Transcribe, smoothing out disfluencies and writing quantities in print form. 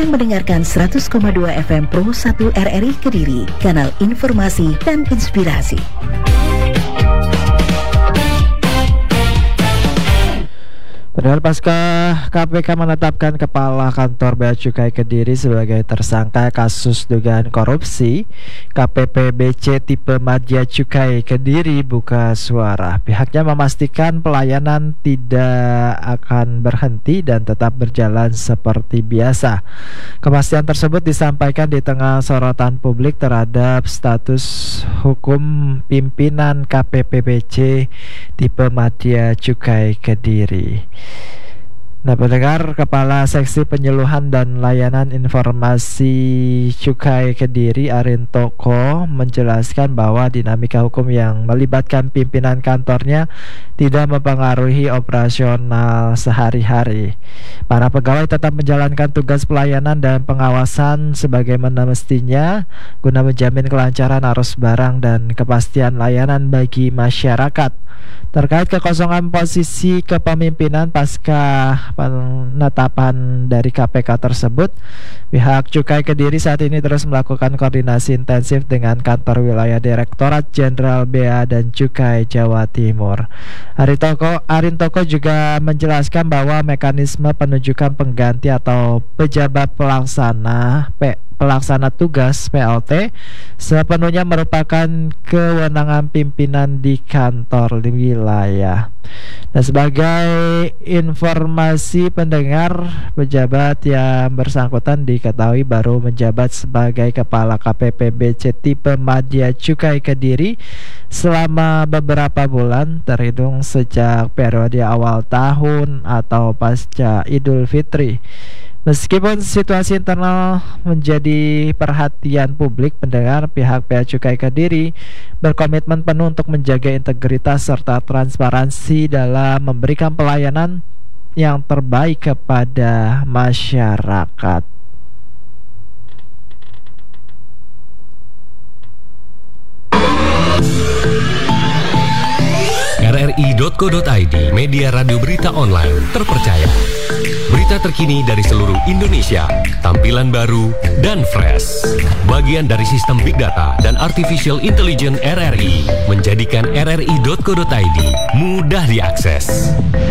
sedang mendengarkan 100,2 FM Pro 1 RRI Kediri, kanal informasi dan inspirasi. Padahal pasca KPK menetapkan Kepala Kantor Bea Cukai Kediri sebagai tersangka kasus dugaan korupsi, KPPBC tipe Madya Cukai Kediri buka suara. Pihaknya memastikan pelayanan tidak akan berhenti dan tetap berjalan seperti biasa. Kepastian tersebut disampaikan di tengah sorotan publik terhadap status hukum pimpinan KPPBC tipe Madya Cukai Kediri. Nah, pendengar, Kepala Seksi Penyuluhan dan Layanan Informasi Cukai Kediri Arintoko menjelaskan bahwa dinamika hukum yang melibatkan pimpinan kantornya tidak mempengaruhi operasional sehari-hari. Para pegawai tetap menjalankan tugas pelayanan dan pengawasan sebagaimana mestinya guna menjamin kelancaran arus barang dan kepastian layanan bagi masyarakat. Terkait kekosongan posisi kepemimpinan pasca penetapan dari KPK tersebut, pihak Cukai Kediri saat ini terus melakukan koordinasi intensif dengan kantor wilayah Direktorat Jenderal Bea dan Cukai Jawa Timur. Arintoko juga menjelaskan bahwa mekanisme penunjukan pengganti atau pejabat pelaksana tugas PLT sepenuhnya merupakan kewenangan pimpinan di kantor di wilayah. Nah, sebagai informasi pendengar, pejabat yang bersangkutan diketahui baru menjabat sebagai Kepala KPPBC tipe Madya Cukai Kediri selama beberapa bulan terhitung sejak periode awal tahun atau pasca Idul Fitri. Meskipun situasi internal menjadi perhatian publik, pendengar, pihak Bea Cukai Kediri berkomitmen penuh untuk menjaga integritas serta transparansi dalam memberikan pelayanan yang terbaik kepada masyarakat. RRI.co.id, media radio berita online terpercaya. Berita terkini dari seluruh Indonesia, tampilan baru dan fresh. Bagian dari sistem Big Data dan Artificial Intelligence RRI menjadikan RRI.co.id mudah diakses.